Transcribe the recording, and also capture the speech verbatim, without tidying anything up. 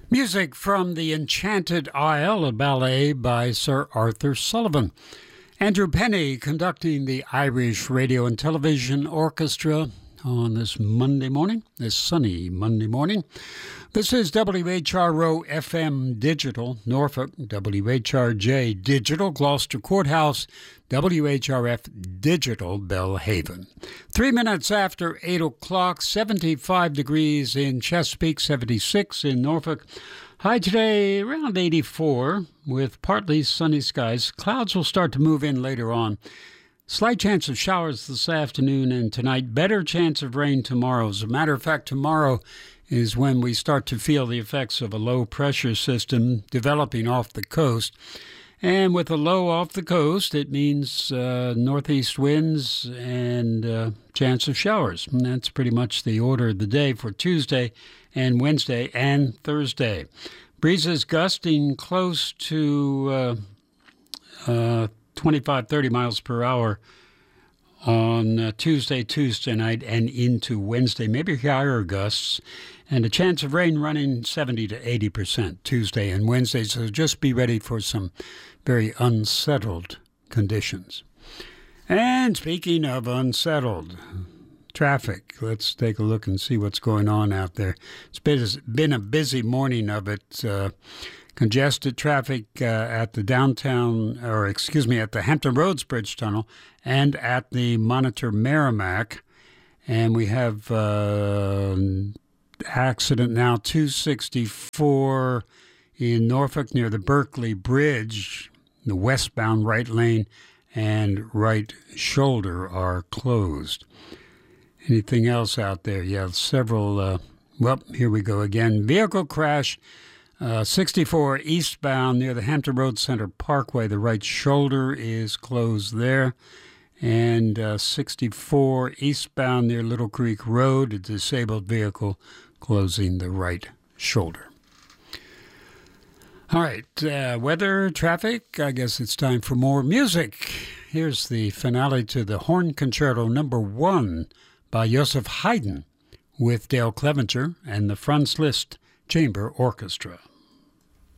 Music from The Enchanted Isle, a ballet by Sir Arthur Sullivan. Andrew Penny conducting the Irish Radio and Television Orchestra on this Monday morning, this sunny Monday morning. This is W H R O F M Digital, Norfolk, W H R J Digital, Gloucester Courthouse, W H R F Digital, Belhaven. Three minutes after eight o'clock, seventy-five degrees in Chesapeake, seventy-six in Norfolk. High today around eighty-four with partly sunny skies. Clouds will start to move in later on. Slight chance of showers this afternoon and tonight. Better chance of rain tomorrow. As a matter of fact, tomorrow is when we start to feel the effects of a low pressure system developing off the coast. And with a low off the coast, it means uh, northeast winds and uh, chance of showers. And that's pretty much the order of the day for Tuesday and Wednesday and Thursday. Breezes gusting close to uh, uh, twenty-five, thirty miles per hour on uh, Tuesday, Tuesday night, and into Wednesday. Maybe higher gusts. And a chance of rain running seventy to eighty percent Tuesday and Wednesday. So just be ready for some very unsettled conditions. And speaking of unsettled, traffic. Let's take a look and see what's going on out there. It's been, been a busy morning of it. Uh, congested traffic uh, at the downtown, or excuse me, at the Hampton Roads Bridge Tunnel and at the Monitor Merrimack. And we have uh, accident now, two sixty-four in Norfolk near the Berkeley Bridge. The westbound right lane and right shoulder are closed. Anything else out there? Yeah, several. Uh, well, here we go again. Vehicle crash, uh, sixty-four eastbound near the Hampton Road Center Parkway. The right shoulder is closed there. And uh, sixty-four eastbound near Little Creek Road, a disabled vehicle closing the right shoulder. All right, uh, weather, traffic, I guess it's time for more music. Here's the finale to the Horn Concerto number one by Joseph Haydn with Dale Clevenger and the Franz Liszt Chamber Orchestra.